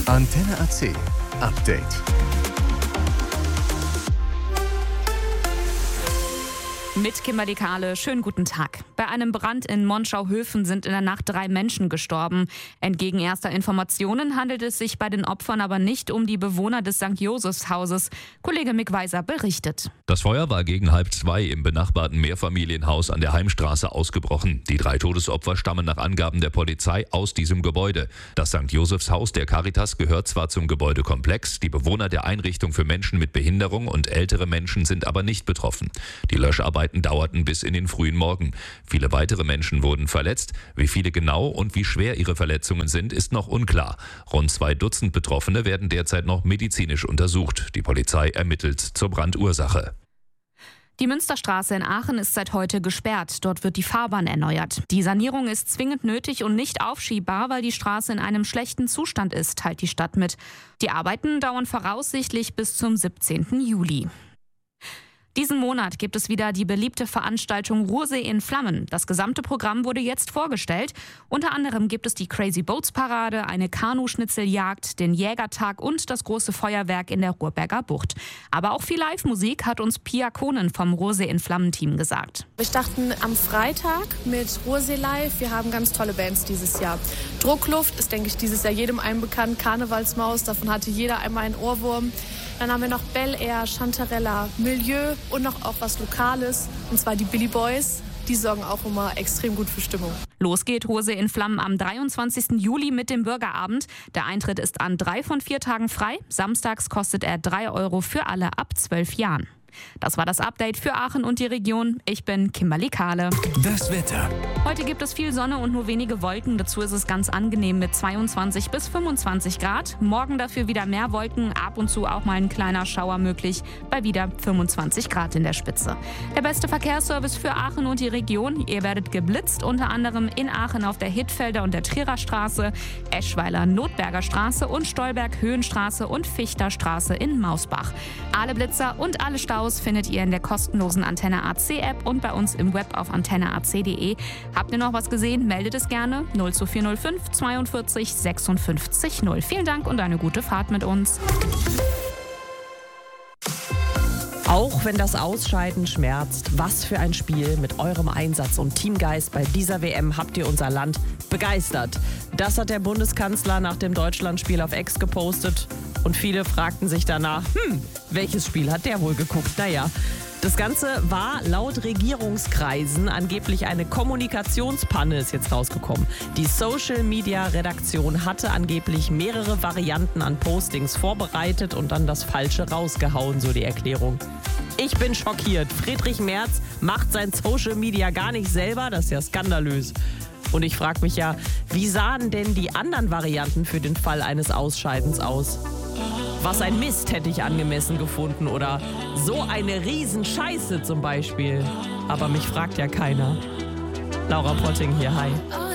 Antenne AC Update. Mit Kimberly Kahle, schönen guten Tag. Bei einem Brand in Monschau-Höfen sind in der Nacht 3 Menschen gestorben. Entgegen erster Informationen handelt es sich bei den Opfern aber nicht um die Bewohner des St. Josephs-Hauses. Kollege Mick Weiser berichtet. Das Feuer war gegen 1:30 im benachbarten Mehrfamilienhaus an der Heimstraße ausgebrochen. Die 3 Todesopfer stammen nach Angaben der Polizei aus diesem Gebäude. Das St. Josephs-Haus der Caritas gehört zwar zum Gebäudekomplex, die Bewohner der Einrichtung für Menschen mit Behinderung und ältere Menschen sind aber nicht betroffen. Die Löscharbeiten dauerten bis in den frühen Morgen. Viele weitere Menschen wurden verletzt. Wie viele genau und wie schwer ihre Verletzungen sind, ist noch unklar. Rund 2 Dutzend Betroffene werden derzeit noch medizinisch untersucht. Die Polizei ermittelt zur Brandursache. Die Münsterstraße in Aachen ist seit heute gesperrt. Dort wird die Fahrbahn erneuert. Die Sanierung ist zwingend nötig und nicht aufschiebbar, weil die Straße in einem schlechten Zustand ist, teilt die Stadt mit. Die Arbeiten dauern voraussichtlich bis zum 17. Juli. Diesen Monat gibt es wieder die beliebte Veranstaltung Ruhrsee in Flammen. Das gesamte Programm wurde jetzt vorgestellt. Unter anderem gibt es die Crazy Boats Parade, eine Kanuschnitzeljagd, den Jägertag und das große Feuerwerk in der Ruhrberger Bucht. Aber auch viel Live-Musik, hat uns Pia Kohnen vom Ruhrsee in Flammen Team gesagt. Wir starten am Freitag mit Ruhrsee Live. Wir haben ganz tolle Bands dieses Jahr. Druckluft ist, denke ich, dieses Jahr jedem einen bekannt. Karnevalsmaus, davon hatte jeder einmal einen Ohrwurm. Dann haben wir noch Bel Air, Chantarella, Milieu und noch auch was Lokales, und zwar die Billy Boys. Die sorgen auch immer extrem gut für Stimmung. Los geht Ruhrsee in Flammen am 23. Juli mit dem Bürgerabend. Der Eintritt ist an 3 von 4 Tagen frei. Samstags kostet er 3 € für alle ab 12 Jahren. Das war das Update für Aachen und die Region. Ich bin Kimberly Kahle. Das Wetter. Heute gibt es viel Sonne und nur wenige Wolken. Dazu ist es ganz angenehm mit 22 bis 25 Grad. Morgen dafür wieder mehr Wolken, ab und zu auch mal ein kleiner Schauer möglich, bei wieder 25 Grad in der Spitze. Der beste Verkehrsservice für Aachen und die Region. Ihr werdet geblitzt, unter anderem in Aachen auf der Hittfelder und der Trierer Straße, Eschweiler Notberger Straße und Stolberg Höhenstraße und Fichterstraße in Mausbach. Alle Blitzer und alle Staus findet ihr in der kostenlosen Antenne AC App und bei uns im Web auf antenneac.de. Habt ihr noch was gesehen? Meldet es gerne 02405 42 56 0. Vielen Dank und eine gute Fahrt mit uns. Auch wenn das Ausscheiden schmerzt, was für ein Spiel. Mit eurem Einsatz und Teamgeist bei dieser WM habt ihr unser Land begeistert. Das hat der Bundeskanzler nach dem Deutschlandspiel auf X gepostet. Und viele fragten sich danach, welches Spiel hat der wohl geguckt? Naja, das Ganze war laut Regierungskreisen angeblich eine Kommunikationspanne, ist jetzt rausgekommen. Die Social-Media-Redaktion hatte angeblich mehrere Varianten an Postings vorbereitet und dann das Falsche rausgehauen, so die Erklärung. Ich bin schockiert. Friedrich Merz macht sein Social Media gar nicht selber, das ist ja skandalös. Und ich frage mich ja, wie sahen denn die anderen Varianten für den Fall eines Ausscheidens aus? Was ein Mist hätte ich angemessen gefunden oder so eine Riesenscheiße zum Beispiel. Aber mich fragt ja keiner. Laura Potting hier, hi.